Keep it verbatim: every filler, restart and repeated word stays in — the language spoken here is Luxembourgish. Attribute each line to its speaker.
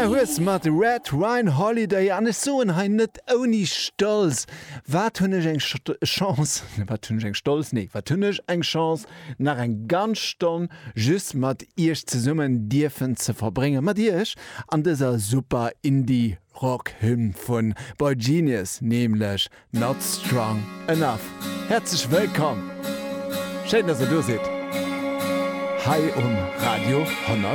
Speaker 1: Gina Hues mat Red Wine Holiday an so ha net oni stolz. Wat hunnech eng Chance wat hunn eng stolz ne wat hunnech eng Chance nach eng ganz Stonn just mat Ich ze summen Dirfen ze verbringen. mat Dich an déser super Indie Rock-Hymn vun Boy Genius, nämlich Not Strong Enough. Herzlich willkommen. Schön, dass ihr da seid. Hi um Radio hundert.